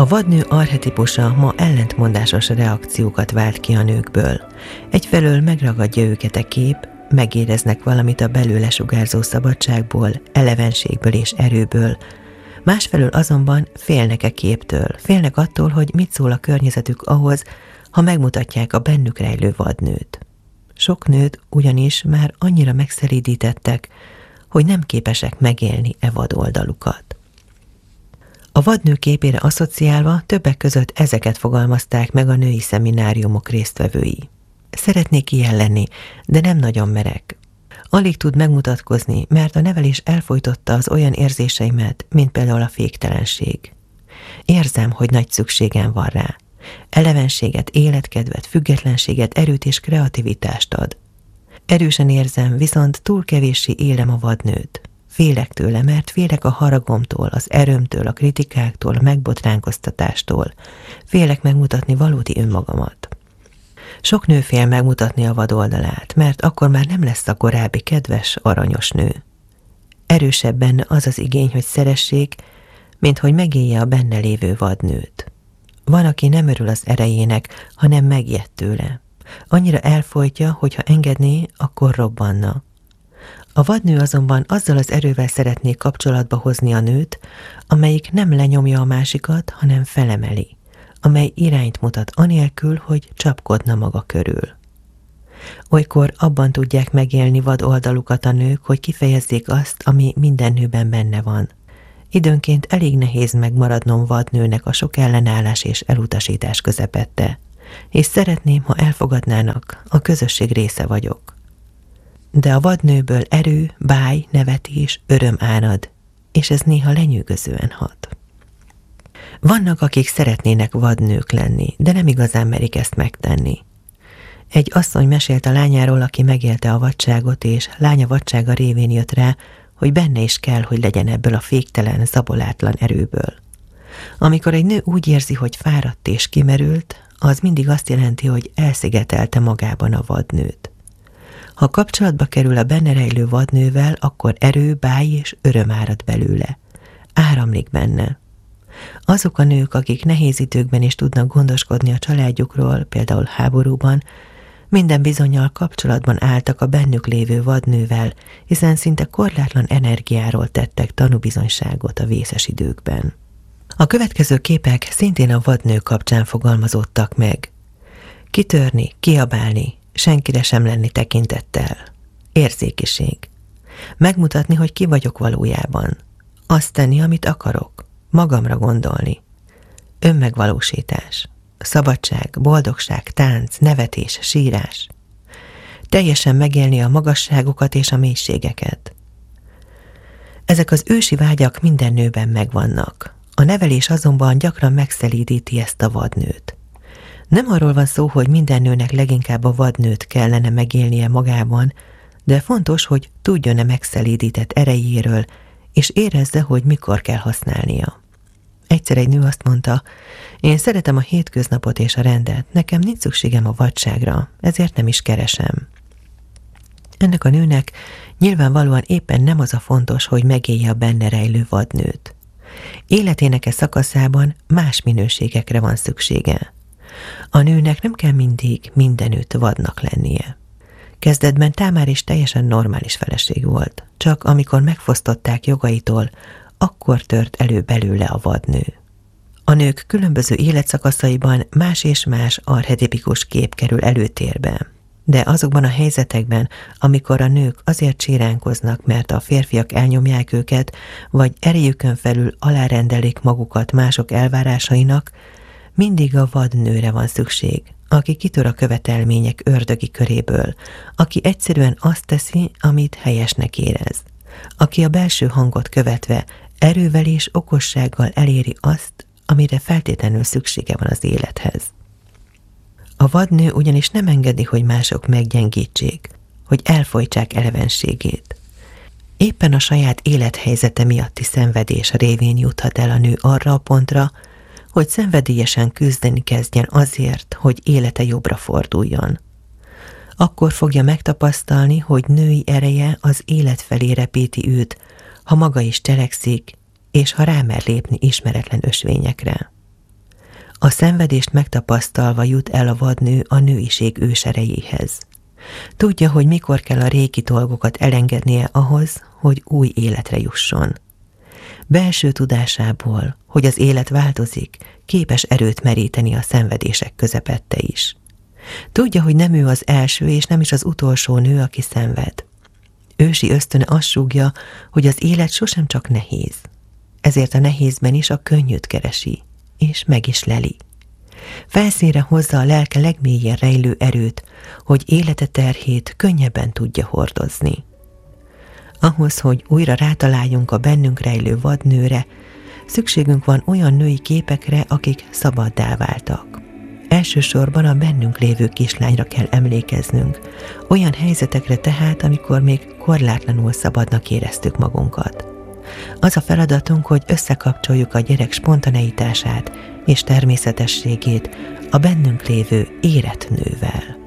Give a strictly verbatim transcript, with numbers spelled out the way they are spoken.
A vadnő archetipusa ma ellentmondásos reakciókat vált ki a nőkből. Egyfelől megragadja őket a kép, megéreznek valamit a belőle sugárzó szabadságból, elevenségből és erőből, másfelől azonban félnek a képtől, félnek attól, hogy mit szól a környezetük ahhoz, ha megmutatják a bennük rejlő vadnőt. Sok nőt ugyanis már annyira megszelídítettek, hogy nem képesek megélni e vadoldalukat. A vadnő képére asszociálva többek között ezeket fogalmazták meg a női szemináriumok résztvevői. Szeretnék ilyen lenni, de nem nagyon merek. Alig tud megmutatkozni, mert a nevelés elfojtotta az olyan érzéseimet, mint például a féktelenség. Érzem, hogy nagy szükségem van rá. Elevenséget, életkedvet, függetlenséget, erőt és kreativitást ad. Erősen érzem, viszont túl kevéssé élem a vadnőt. Félek tőle, mert félek a haragomtól, az erőmtől, a kritikáktól, a megbotránkoztatástól. Félek megmutatni valódi önmagamat. Sok nő fél megmutatni a vadoldalát, mert akkor már nem lesz a korábbi kedves, aranyos nő. Erősebb benne az az igény, hogy szeressék, mint hogy megélje a benne lévő vadnőt. Van, aki nem örül az erejének, hanem megijed tőle. Annyira elfojtja, hogy ha engedné, akkor robbanna. A vadnő azonban azzal az erővel szeretné kapcsolatba hozni a nőt, amelyik nem lenyomja a másikat, hanem felemeli, amely irányt mutat anélkül, hogy csapkodna maga körül. Olykor abban tudják megélni vad oldalukat a nők, hogy kifejezzék azt, ami minden nőben benne van. Időnként elég nehéz megmaradnom vadnőnek a sok ellenállás és elutasítás közepette, és szeretném, ha elfogadnának, a közösség része vagyok. De a vadnőből erő, báj, nevetés, öröm árad, és ez néha lenyűgözően hat. Vannak, akik szeretnének vadnők lenni, de nem igazán merik ezt megtenni. Egy asszony mesélt a lányáról, aki megélte a vadságot, és lánya vadsága révén jött rá, hogy benne is kell, hogy legyen ebből a féktelen, zabolátlan erőből. Amikor egy nő úgy érzi, hogy fáradt és kimerült, az mindig azt jelenti, hogy elszigetelte magában a vadnőt. Ha kapcsolatba kerül a benne rejlő vadnővel, akkor erő, báj és öröm árad belőle. Áramlik benne. Azok a nők, akik nehéz időkben is tudnak gondoskodni a családjukról, például háborúban, minden bizonnyal kapcsolatban álltak a bennük lévő vadnővel, hiszen szinte korlátlan energiáról tettek tanúbizonyságot a vészes időkben. A következő képek szintén a vadnő kapcsán fogalmazódtak meg. Kitörni, kiabálni, senkire sem lenni tekintettel. Érzékiség. Megmutatni, hogy ki vagyok valójában. Azt tenni, amit akarok. Magamra gondolni. Önmegvalósítás. Szabadság, boldogság, tánc, nevetés, sírás. Teljesen megélni a magasságokat és a mélységeket. Ezek az ősi vágyak minden nőben megvannak. A nevelés azonban gyakran megszelídíti ezt a vadnőt. Nem arról van szó, hogy minden nőnek leginkább a vadnőt kellene megélnie magában, de fontos, hogy tudjon-e megszelídített erejéről, és érezze, hogy mikor kell használnia. Egyszer egy nő azt mondta, én szeretem a hétköznapot és a rendet, nekem nincs szükségem a vadságra, ezért nem is keresem. Ennek a nőnek nyilvánvalóan éppen nem az a fontos, hogy megélje a benne rejlő vadnőt. Életének e szakaszában más minőségekre van szüksége. A nőnek nem kell mindig mindenütt vadnak lennie. Kezdetben Támár is teljesen normális feleség volt, csak amikor megfosztották jogaitól, akkor tört elő belőle a vadnő. A nők különböző életszakaszaiban más és más archetipikus kép kerül előtérbe, de azokban a helyzetekben, amikor a nők azért csíránkoznak, mert a férfiak elnyomják őket, vagy erejükön felül alárendelik magukat mások elvárásainak, mindig a vadnőre van szükség, aki kitör a követelmények ördögi köréből, aki egyszerűen azt teszi, amit helyesnek érez, aki a belső hangot követve erővel és okossággal eléri azt, amire feltétlenül szüksége van az élethez. A vadnő ugyanis nem engedi, hogy mások meggyengítsék, hogy elfojtsák elevenségét. Éppen a saját élethelyzete miatti szenvedés révén juthat el a nő arra a pontra, hogy szenvedélyesen küzdeni kezdjen azért, hogy élete jobbra forduljon. Akkor fogja megtapasztalni, hogy női ereje az élet felé repíti őt, ha maga is cselekszik, és ha rámer lépni ismeretlen ösvényekre. A szenvedést megtapasztalva jut el a vadnő a nőiség őserejéhez. Tudja, hogy mikor kell a régi dolgokat elengednie ahhoz, hogy új életre jusson. Belső tudásából, hogy az élet változik, képes erőt meríteni a szenvedések közepette is. Tudja, hogy nem ő az első és nem is az utolsó nő, aki szenved. Ősi ösztöne azt súgja, hogy az élet sosem csak nehéz. Ezért a nehézben is a könnyűt keresi, és meg is leli. Felszínre hozza a lelke legmélyén rejlő erőt, hogy élete terhét könnyebben tudja hordozni. Ahhoz, hogy újra rátaláljunk a bennünk rejlő vadnőre, szükségünk van olyan női képekre, akik szabaddá váltak. Elsősorban a bennünk lévő kislányra kell emlékeznünk, olyan helyzetekre tehát, amikor még korlátlanul szabadnak éreztük magunkat. Az a feladatunk, hogy összekapcsoljuk a gyerek spontaneitását és természetességét a bennünk lévő érett nővel.